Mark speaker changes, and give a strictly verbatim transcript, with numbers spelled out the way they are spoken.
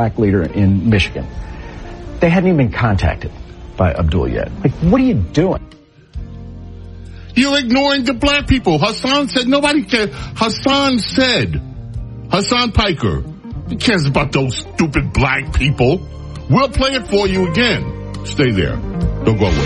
Speaker 1: black leader in Michigan. They hadn't even been contacted by Abdul yet. Like, what are you doing?
Speaker 2: You're ignoring the black people. Hassan said nobody cares. Hassan said, Hassan Piker, he cares about those stupid black people. We'll play it for you again. Stay there. Don't go away.